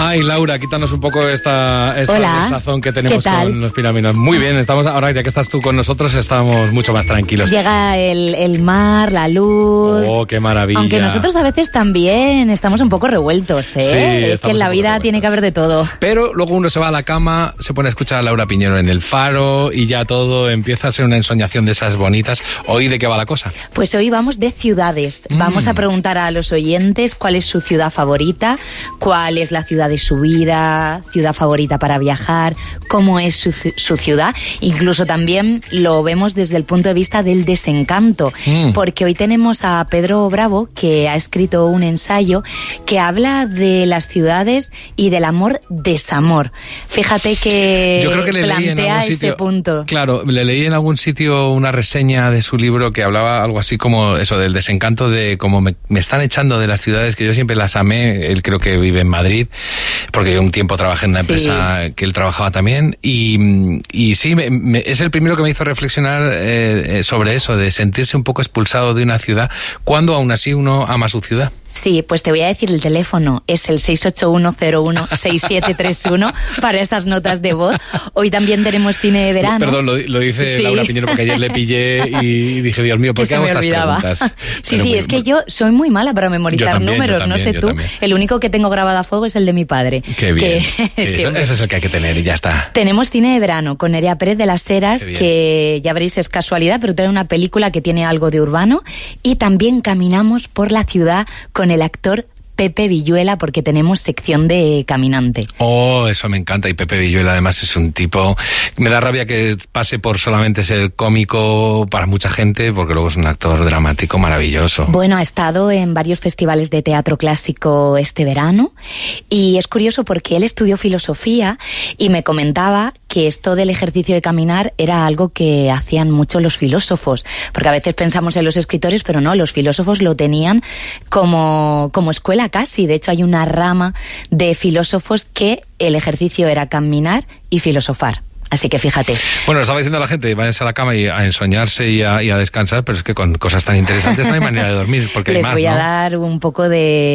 Ay, Laura, quítanos un poco esta sazón que tenemos con los Pinaminos. Muy bien, estamos ahora ya que estás tú con nosotros, estamos mucho más tranquilos. Llega el mar, la luz. Oh, qué maravilla. Aunque nosotros a veces también estamos un poco revueltos, ¿eh? Sí, es que en la vida tiene que haber de todo. Pero luego uno se va a la cama, se pone a escuchar a Laura Piñero en El Faro y ya todo empieza a ser una ensoñación de esas bonitas. ¿Hoy de qué va la cosa? Pues hoy vamos de ciudades. Vamos a preguntar a los oyentes cuál es su ciudad favorita, cuál es la ciudad de su vida, ciudad favorita para viajar, cómo es su ciudad. Incluso también lo vemos desde el punto de vista del desencanto, porque hoy tenemos a Pedro Bravo, que ha escrito un ensayo que habla de las ciudades y del amor-desamor. Fíjate que, yo creo que le plantea ese punto. Claro, le leí en algún sitio una reseña de su libro que hablaba algo así como eso, del desencanto, de cómo me están echando de las ciudades que yo siempre las amé. Él creo que vive en Madrid, porque yo un tiempo trabajé en una empresa que él trabajaba también, y sí, es el primero que me hizo reflexionar sobre eso, de sentirse un poco expulsado de una ciudad, cuando aún así uno ama su ciudad. Sí, pues te voy a decir el teléfono, es el 681016731 para esas notas de voz. Hoy también tenemos cine de verano. Perdón, lo dice Laura Piñero porque ayer le pillé y dije, Dios mío, ¿por qué hago estas preguntas? Sí, es que yo soy muy mala para memorizar números, no sé tú. También. El único que tengo grabado a fuego es el de mi padre. Qué bien, ese es el que hay que tener y ya está. Tenemos cine de verano con Nerea Pérez de las Heras, que ya veréis es casualidad, pero trae una película que tiene algo de urbano, y también caminamos por la ciudad con el actor Pepe Villuela, porque tenemos sección de caminante. Oh, eso me encanta. Y Pepe Villuela además es un tipo... Me da rabia que pase por solamente ser cómico para mucha gente, porque luego es un actor dramático maravilloso. Bueno, ha estado en varios festivales de teatro clásico este verano, y es curioso porque él estudió filosofía y me comentaba que esto del ejercicio de caminar era algo que hacían mucho los filósofos, porque a veces pensamos en los escritores, pero no, los filósofos lo tenían como escuela casi. De hecho, hay una rama de filósofos que el ejercicio era caminar y filosofar. Así que fíjate. Bueno, estaba diciendo a la gente, váyanse a la cama y a ensoñarse y a descansar, pero es que con cosas tan interesantes no hay manera de dormir, porque les hay más, voy a dar un poco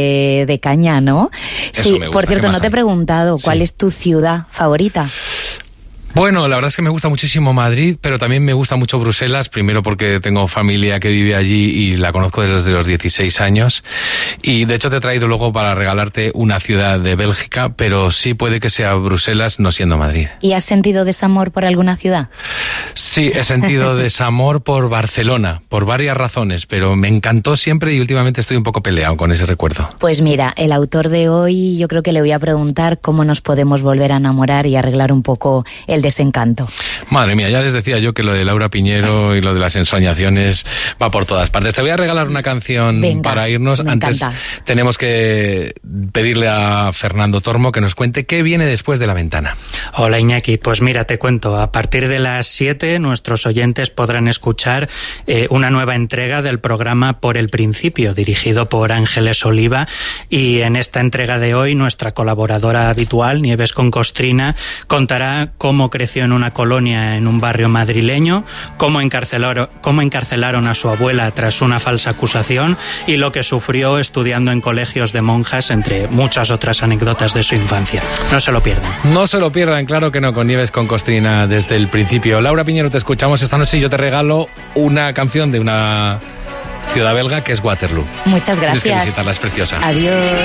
de caña, ¿no? Eso sí, me gusta. Por cierto, no te he preguntado, ¿cuál es tu ciudad favorita? Bueno, la verdad es que me gusta muchísimo Madrid, pero también me gusta mucho Bruselas, primero porque tengo familia que vive allí y la conozco desde los 16 años. Y de hecho te he traído luego para regalarte una ciudad de Bélgica, pero sí puede que sea Bruselas, no siendo Madrid. ¿Y has sentido desamor por alguna ciudad? Sí, he sentido desamor por Barcelona, por varias razones, pero me encantó siempre y últimamente estoy un poco peleado con ese recuerdo. Pues mira, el autor de hoy, yo creo que le voy a preguntar cómo nos podemos volver a enamorar y arreglar un poco el desencanto. Madre mía, ya les decía yo que lo de Laura Piñero y lo de las ensoñaciones va por todas partes. Te voy a regalar una canción para irnos. Antes tenemos que pedirle a Fernando Tormo que nos cuente qué viene después de La Ventana. Hola Iñaki, pues mira, te cuento, a partir de las 7 nuestros oyentes podrán escuchar una nueva entrega del programa Por el Principio, dirigido por Ángeles Oliva, y en esta entrega de hoy nuestra colaboradora habitual, Nieves Concostrina, contará cómo creció en una colonia en un barrio madrileño, cómo encarcelaron a su abuela tras una falsa acusación y lo que sufrió estudiando en colegios de monjas, entre muchas otras anécdotas de su infancia. No se lo pierdan. No se lo pierdan, claro que no, con Nieves Concostrina desde el principio. Laura Piñero, te escuchamos esta noche y yo te regalo una canción de una ciudad belga que es Waterloo. Muchas gracias. Tienes que visitarla, es preciosa. Adiós.